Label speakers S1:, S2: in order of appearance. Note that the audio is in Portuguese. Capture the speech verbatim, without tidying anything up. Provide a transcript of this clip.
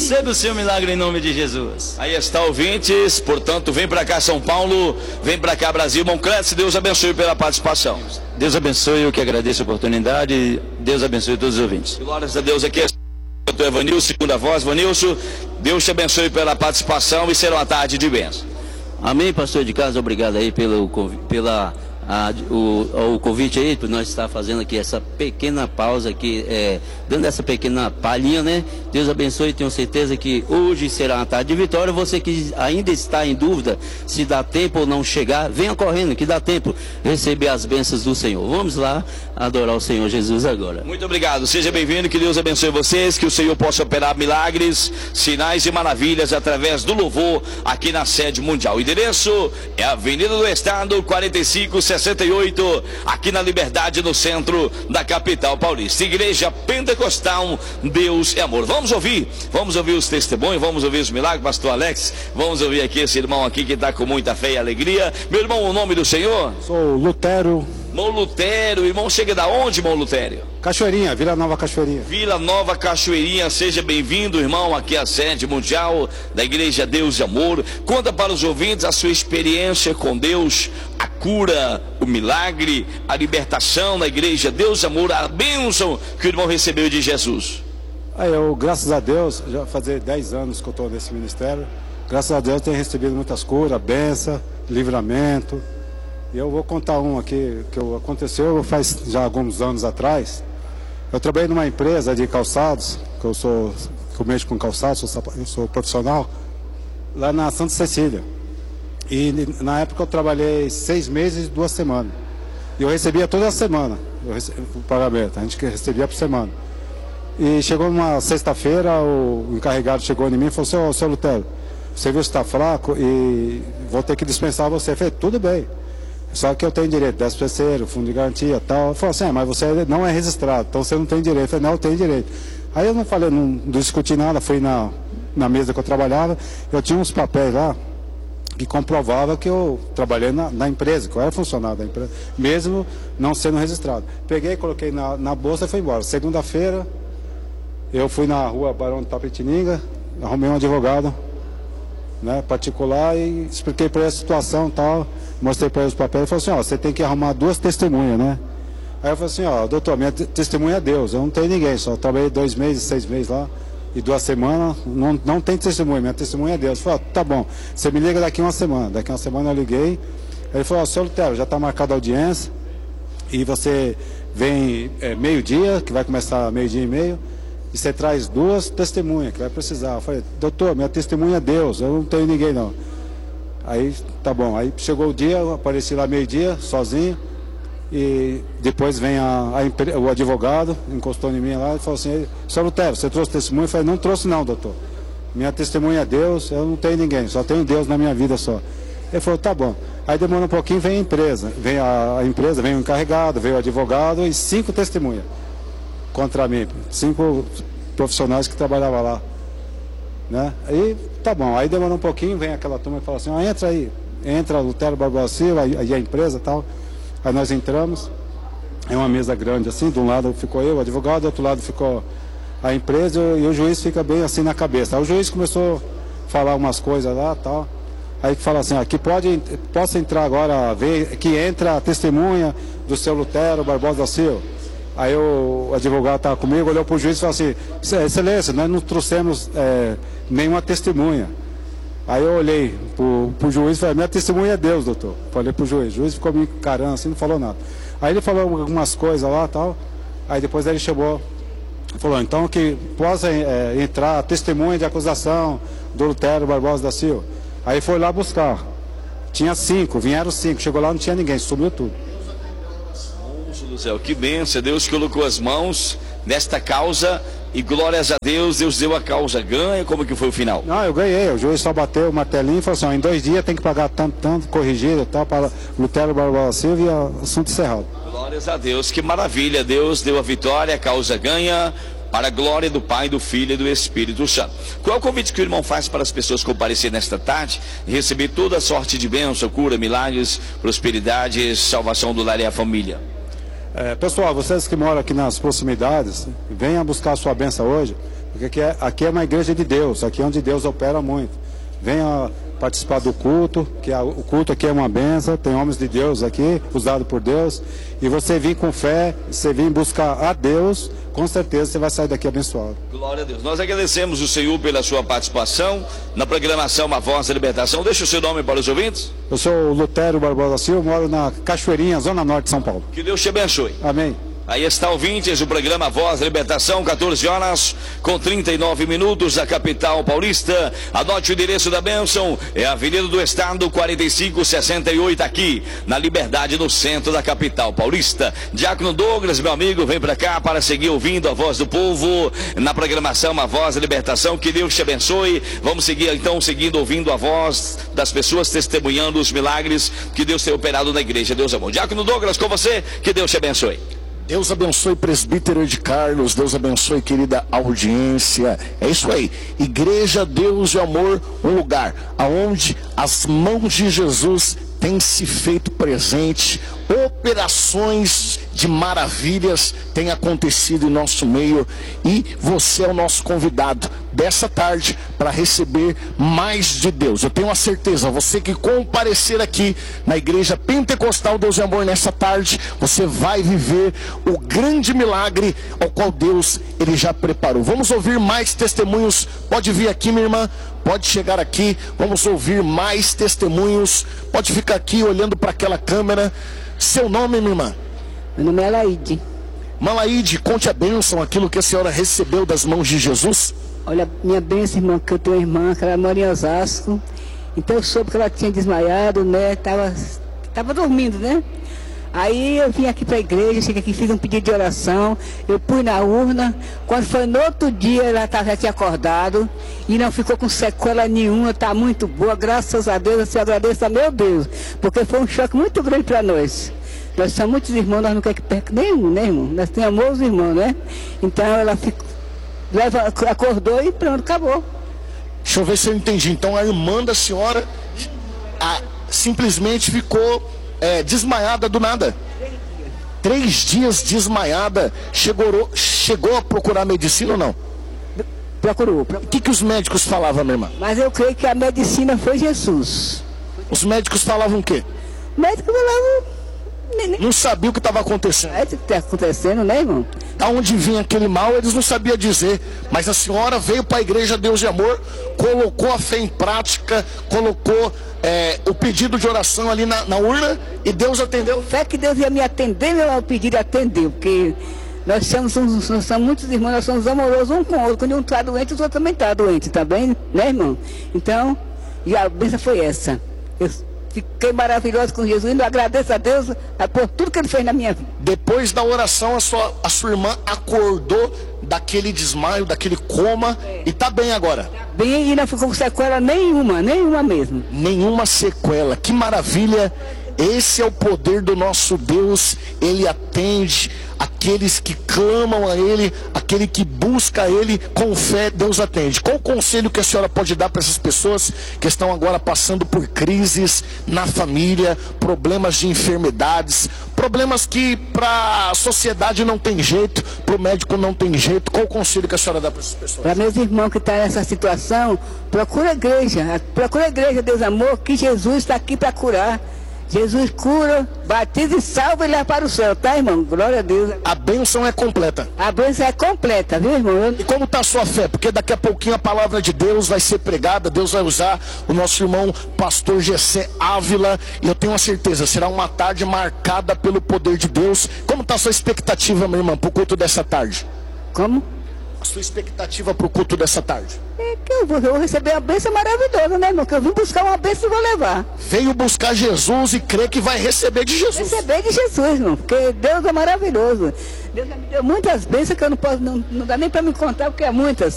S1: receba o seu milagre em nome de Jesus.
S2: Aí está, ouvintes, portanto, vem para cá São Paulo, vem para cá Brasil. Irmão Clécio, Deus abençoe pela participação.
S1: Deus abençoe, eu que agradeço a oportunidade. Deus abençoe todos os ouvintes.
S2: Glórias a Deus. Aqui é o doutor Evanilson, segunda voz. Evanilson, Deus te abençoe pela participação e será uma tarde de bênção.
S1: Amém, pastor de casa, obrigado aí pelo, pela, a, o, o convite aí, por nós estar fazendo aqui essa pequena pausa aqui, é, dando essa pequena palhinha, né? Deus abençoe, tenho certeza que hoje será uma tarde de vitória. Você que ainda está em dúvida se dá tempo ou não chegar, venha correndo, que dá tempo receber as bênçãos do Senhor. Vamos lá adorar o Senhor Jesus agora.
S2: Muito obrigado, seja bem-vindo, que Deus abençoe vocês, que o Senhor possa operar milagres, sinais e maravilhas através do louvor aqui na sede mundial. O endereço é a Avenida do Estado, quarenta e cinco sessenta e oito, aqui na Liberdade, no centro da capital paulista. Igreja Pentecostal, Deus é amor. Vamos ouvir, vamos ouvir os testemunhos, vamos ouvir os milagres, pastor Alex, vamos ouvir aqui esse irmão aqui que está com muita fé e alegria. Meu irmão, o nome do Senhor?
S3: Sou Lutero.
S2: Irmão Lutério, irmão, chega da onde, irmão Lutério?
S3: Cachoeirinha, Vila Nova Cachoeirinha.
S2: Vila Nova Cachoeirinha, seja bem-vindo, irmão, aqui à sede mundial da Igreja Deus e Amor. Conta para os ouvintes a sua experiência com Deus, a cura, o milagre, a libertação da Igreja Deus e Amor, a bênção que o irmão recebeu de Jesus.
S3: Aí eu, graças a Deus, já fazia dez anos que eu estou nesse ministério. Graças a Deus tenho recebido muitas curas, bênção, livramento. E eu vou contar um aqui que aconteceu faz já alguns anos atrás. Eu trabalhei numa empresa de calçados, que eu sou, que eu mexo com calçados, sou, eu sou profissional, lá na Santa Cecília. E na época eu trabalhei seis meses e duas semanas. E eu recebia toda semana eu recebia, o pagamento, a gente recebia por semana. E chegou numa sexta-feira, o encarregado chegou em mim e falou assim: ô, seu Lutero, você viu que está fraco e vou ter que dispensar você. Eu falei, tudo bem. Só que eu tenho direito, décimo terceiro, fundo de garantia e tal. Ele falou assim, ah, mas você não é registrado, então você não tem direito. Eu falei, não, eu tenho direito. Aí eu não falei, não, não discuti nada, fui na, na mesa que eu trabalhava, eu tinha uns papéis lá que comprovavam que eu trabalhei na, na empresa, que eu era funcionário da empresa, mesmo não sendo registrado. Peguei, coloquei na, na bolsa e fui embora. Segunda-feira, eu fui na rua Barão de Tapetininga, arrumei um advogado, né, particular, e expliquei para ele a situação e tal. Mostrei para ele os papéis e falei assim, ó, você tem que arrumar duas testemunhas, né? Aí eu falei assim, ó, doutor, minha testemunha é Deus, eu não tenho ninguém, só trabalhei dois meses, seis meses lá, e duas semanas, não, não tem testemunha, minha testemunha é Deus. Eu falei, ó, tá bom, você me liga daqui uma semana. Daqui uma semana eu liguei, ele falou, ó, seu Lutero, já está marcada a audiência, e você vem é, meio-dia, que vai começar meio-dia e meio, e você traz duas testemunhas, que vai precisar. Eu falei, doutor, minha testemunha é Deus, eu não tenho ninguém não. Aí, tá bom, aí chegou o dia, eu apareci lá meio-dia, sozinho, e depois vem a, a, o advogado, encostou em mim lá e falou assim, seu Lutero, você trouxe testemunha? Eu falei, não trouxe não, doutor. Minha testemunha é Deus, eu não tenho ninguém, só tenho Deus na minha vida só. Ele falou, tá bom. Aí demora um pouquinho, vem a empresa, vem a, a empresa, vem o encarregado, vem o advogado e cinco testemunhas contra mim, cinco profissionais que trabalhavam lá. Né? Aí tá bom, aí demorou um pouquinho, vem aquela turma e fala assim, ah, entra aí, entra Lutero Barbosa Silva, aí a empresa e tal. Aí nós entramos, é uma mesa grande assim, de um lado ficou eu, o advogado, do outro lado ficou a empresa, e o juiz fica bem assim na cabeça. Aí o juiz começou a falar umas coisas lá e tal, aí fala assim, aqui pode, posso entrar agora, ver que entra a testemunha do seu Lutero Barbosa Silva. Aí o advogado estava comigo, olhou para o juiz e falou assim, excelência, nós não trouxemos é, nenhuma testemunha. Aí eu olhei para o juiz e falei, minha testemunha é Deus, doutor. Falei para o juiz, o juiz ficou me encarando assim, não falou nada. Aí ele falou algumas coisas lá e tal, aí depois ele chamou, falou, então que possa é, entrar a testemunha de acusação do Lutero Barbosa da Silva. Aí foi lá buscar, tinha cinco, vieram cinco, chegou lá não tinha ninguém, sumiu tudo.
S2: Do céu, que bênção, Deus colocou as mãos nesta causa e glórias a Deus, Deus deu a causa ganha. Como que foi o final?
S3: Não, eu ganhei, o juiz só bateu o martelinho e falou assim, ó, em dois dias tem que pagar tanto, tanto, corrigido e tal, para Lutero Barbosa Silva e o assunto encerrado.
S2: Glórias a Deus, que maravilha, Deus deu a vitória, a causa ganha, para a glória do Pai, do Filho e do Espírito Santo. Qual é o convite que o irmão faz para as pessoas comparecerem nesta tarde e receber toda a sorte de bênção, cura, milagres, prosperidade, salvação do lar e a família?
S3: É, pessoal, vocês que moram aqui nas proximidades, venham buscar a sua bênção hoje. Porque aqui é, aqui é uma igreja de Deus, aqui é onde Deus opera muito. Venha participar do culto, que a, o culto aqui é uma benção, tem homens de Deus aqui, usados por Deus, e você vir com fé, você vir buscar a Deus, com certeza você vai sair daqui abençoado.
S2: Glória a Deus. Nós agradecemos o Senhor pela sua participação na programação A Voz da Libertação. Deixa o seu nome para os ouvintes.
S3: Eu sou o Lutério Barbosa Silva, moro na Cachoeirinha, Zona Norte de São Paulo.
S2: Que Deus te abençoe.
S3: Amém.
S2: Aí está, ouvintes, o programa Voz da Libertação, quatorze horas com trinta e nove minutos, da capital paulista. Anote o endereço da bênção, é a Avenida do Estado, quarenta e cinco sessenta e oito, aqui na Liberdade, no centro da capital paulista. Diácono Douglas, meu amigo, vem para cá para seguir ouvindo a voz do povo na programação A Voz da Libertação. Que Deus te abençoe. Vamos seguir então, seguindo ouvindo a voz das pessoas, testemunhando os milagres que Deus tem operado na igreja. Deus é bom. Diácono Douglas, com você, que Deus te abençoe.
S4: Deus abençoe, presbítero de Carlos. Deus abençoe, querida audiência. É isso aí. Igreja Deus e Amor, um lugar aonde as mãos de Jesus têm se feito presente. Operações de maravilhas têm acontecido em nosso meio, e você é o nosso convidado dessa tarde para receber mais de Deus. Eu tenho a certeza, você que comparecer aqui na Igreja Pentecostal Deus e Amor nessa tarde, você vai viver o grande milagre ao qual Deus ele já preparou. Vamos ouvir mais testemunhos. Pode vir aqui, minha irmã, pode chegar aqui. Vamos ouvir mais testemunhos. Pode ficar aqui olhando para aquela câmera. Seu nome, minha irmã?
S5: Meu nome é Laide.
S4: Malaide, conte a bênção, aquilo que a senhora recebeu das mãos de Jesus.
S5: Olha, minha bênção, irmã, que eu tenho uma irmã, que ela mora em Osasco. Então eu soube que ela tinha desmaiado, né? Tava, tava dormindo, né? Aí eu vim aqui para a igreja, cheguei aqui, fiz um pedido de oração, eu pus na urna. Quando foi no outro dia, ela já tinha acordado e não ficou com sequela nenhuma, está muito boa, graças a Deus. Eu agradeço a meu Deus, porque foi um choque muito grande para nós. Nós somos muitos irmãos, nós não queremos que perca nenhum, né, irmão? Nós temos amor os irmãos, né? Então ela ficou, leva, acordou e pronto, acabou.
S4: Deixa eu ver se eu entendi. Então a irmã da senhora a, simplesmente ficou é, desmaiada do nada. Três dias desmaiada. Chegou, chegou a procurar medicina ou não?
S5: Procurou.
S4: O que, que os médicos falavam, minha irmã?
S5: Mas eu creio que a medicina foi Jesus.
S4: Os médicos falavam o quê?
S5: O médico falava...
S4: Não sabia o que estava acontecendo.
S5: É o que está acontecendo, né, irmão?
S4: Aonde vinha aquele mal, eles não sabiam dizer. Mas a senhora veio para a Igreja Deus e Amor, colocou a fé em prática, colocou é, o pedido de oração ali na, na urna, e Deus atendeu.
S5: Fé que Deus ia me atender, meu pedido atendeu, porque nós somos, nós somos muitos irmãos, nós somos amorosos um com o outro. Quando um está doente, o outro também está doente, tá bem? Né, irmão? Então, e a bênção foi essa. Eu fiquei maravilhoso com Jesus e agradeço a Deus por tudo que Ele fez na minha vida.
S4: Depois da oração, a sua, a sua irmã acordou daquele desmaio, daquele coma, é. E está bem agora. Tá
S5: bem, e não ficou com sequela nenhuma, nenhuma mesmo.
S4: Nenhuma sequela, que maravilha. Esse é o poder do nosso Deus. Ele atende aqueles que clamam a Ele, aquele que busca a Ele com fé. Deus atende. Qual o conselho que a senhora pode dar para essas pessoas que estão agora passando por crises na família, problemas de enfermidades, problemas que para a sociedade não tem jeito, para o médico não tem jeito? Qual o conselho que a senhora dá para essas pessoas?
S5: Para meus irmãos que estão nessa situação, procura a igreja, procura a igreja, Deus amor, que Jesus está aqui para curar. Jesus cura, batiza e salva e leva para o céu, tá, irmão? Glória a Deus.
S4: A bênção é completa.
S5: A bênção é completa, viu, irmão?
S4: E como está a sua fé? Porque daqui a pouquinho a palavra de Deus vai ser pregada. Deus vai usar o nosso irmão pastor Gessé Ávila, e eu tenho a certeza, será uma tarde marcada pelo poder de Deus. Como está a sua expectativa, minha irmã, para o culto dessa tarde?
S5: Como?
S4: A sua expectativa para o culto dessa tarde?
S5: É que eu vou, eu vou receber uma bênção maravilhosa, né, irmão? Que eu vim buscar uma bênção e vou levar.
S4: Veio buscar Jesus e crê que vai receber de Jesus.
S5: Receber de Jesus, irmão, porque Deus é maravilhoso. Deus já me deu muitas bênçãos que eu não posso, não, não dá nem para me contar, porque é muitas.